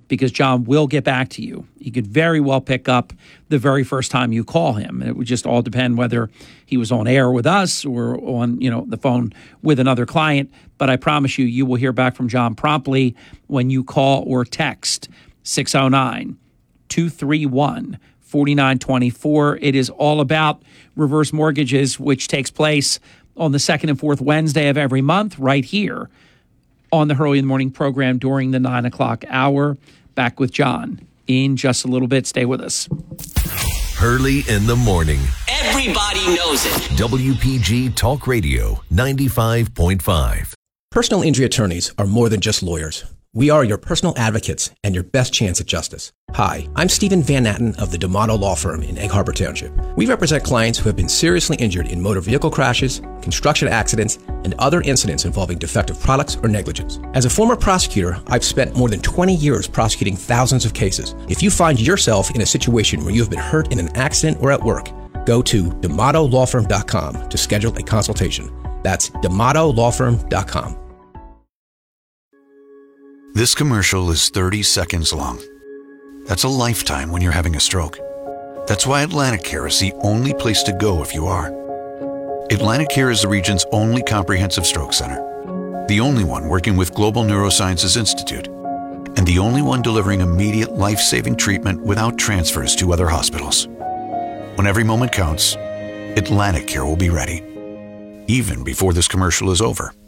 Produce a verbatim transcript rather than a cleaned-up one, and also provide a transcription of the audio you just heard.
because John will get back to you. He could very well pick up the very first time you call him. It would just all depend whether he was on air with us or on, you know, the phone with another client. But I promise you, you will hear back from John promptly when you call or text six oh nine, two three one, four nine two four. It is all about reverse mortgages, which takes place on the second and fourth Wednesday of every month right here on the Hurley in the Morning program during the nine o'clock hour. Back with John in just a little bit. Stay with us. Hurley in the Morning. Everybody knows it. W P G Talk Radio ninety-five point five. Personal injury attorneys are more than just lawyers. We are your personal advocates and your best chance at justice. Hi, I'm Stephen Van Natten of the D'Amato Law Firm in Egg Harbor Township. We represent clients who have been seriously injured in motor vehicle crashes, construction accidents, and other incidents involving defective products or negligence. As a former prosecutor, I've spent more than twenty years prosecuting thousands of cases. If you find yourself in a situation where you have been hurt in an accident or at work, go to D'Amato Law Firm dot com to schedule a consultation. That's D'Amato Law Firm dot com. This commercial is thirty seconds long. That's a lifetime when you're having a stroke. That's why AtlanticCare is the only place to go if you are. AtlanticCare is the region's only comprehensive stroke center, the only one working with Global Neurosciences Institute, and the only one delivering immediate life-saving treatment without transfers to other hospitals. When every moment counts, AtlanticCare will be ready, even before this commercial is over.